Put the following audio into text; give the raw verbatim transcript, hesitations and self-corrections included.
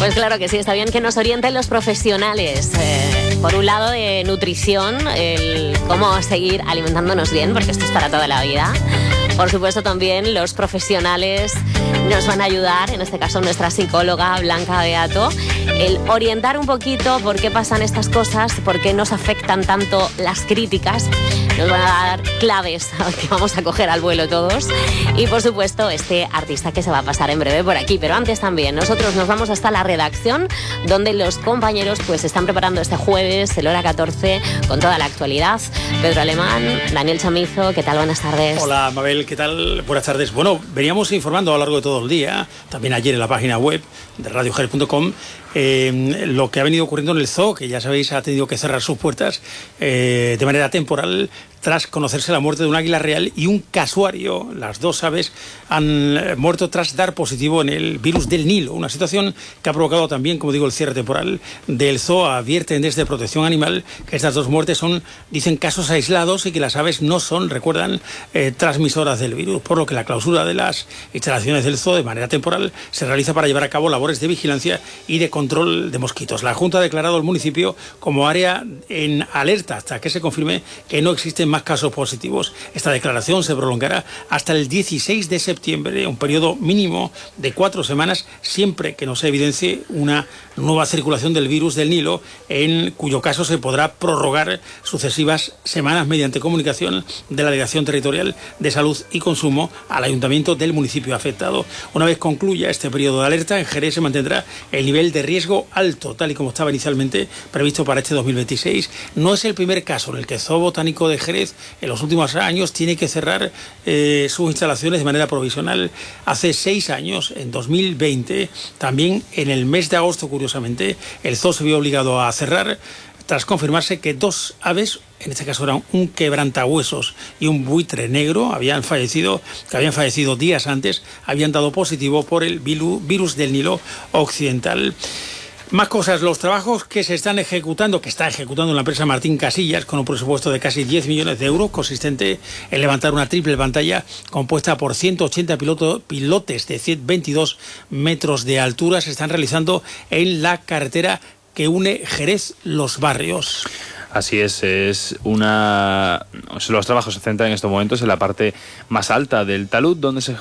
Pues claro que sí, está bien que nos orienten los profesionales. Eh, por un lado, de nutrición, el cómo seguir alimentándonos bien, porque esto es para toda la vida. Por supuesto, también los profesionales nos van a ayudar, en este caso nuestra psicóloga Blanca Beato, el orientar un poquito por qué pasan estas cosas, por qué nos afectan tanto las críticas. Nos van a dar claves que vamos a coger al vuelo todos. Y por supuesto, este artista que se va a pasar en breve por aquí. Pero antes también, nosotros nos vamos hasta la redacción, donde los compañeros pues están preparando este jueves, el hora catorce, con toda la actualidad. Pedro Alemán, Daniel Chamizo, ¿qué tal? Buenas tardes. Hola, Mabel, ¿qué tal? Buenas tardes. Bueno, veníamos informando a lo largo de todo el día, también ayer en la página web de radio jerez punto com, eh, lo que ha venido ocurriendo en el zoo, que ya sabéis ha tenido que cerrar sus puertas eh, de manera temporal tras conocerse la muerte de un águila real y un casuario. Las dos aves han muerto tras dar positivo en el virus del Nilo, una situación que ha provocado también, como digo, el cierre temporal del zoo. Advierten desde Protección Animal que estas dos muertes son, dicen, casos aislados y que las aves no son, recuerdan, eh, transmisoras del virus, por lo que la clausura de las instalaciones del zoo de manera temporal se realiza para llevar a cabo labores de vigilancia y de control de mosquitos. La Junta ha declarado al municipio como área en alerta hasta que se confirme que no existen más casos positivos. Esta declaración se prolongará hasta el dieciséis de septiembre, un periodo mínimo de cuatro semanas, siempre que no se evidencie una nueva circulación del virus del Nilo, en cuyo caso se podrá prorrogar sucesivas semanas mediante comunicación de la Delegación Territorial de Salud y Consumo al ayuntamiento del municipio afectado. Una vez concluya este periodo de alerta, en Jerez se mantendrá el nivel de riesgo alto, tal y como estaba inicialmente previsto para este dos mil veintiséis. No es el primer caso en el que el Zoo Botánico de Jerez en los últimos años tiene que cerrar eh, sus instalaciones de manera provisional. Hace seis años, en dos mil veinte, también en el mes de agosto, curiosamente, el zoo se vio obligado a cerrar tras confirmarse que dos aves, en este caso eran un quebrantahuesos y un buitre negro, habían fallecido, que habían fallecido días antes, habían dado positivo por el virus del Nilo Occidental. Más cosas, los trabajos que se están ejecutando, que está ejecutando la empresa Martín Casillas, con un presupuesto de casi diez millones de euros, consistente en levantar una triple pantalla compuesta por ciento ochenta piloto, pilotes de ciento veintidós metros de altura, se están realizando en la carretera que une Jerez Los Barrios. Así es, es una... los trabajos se centran en estos momentos en la parte más alta del talud, donde se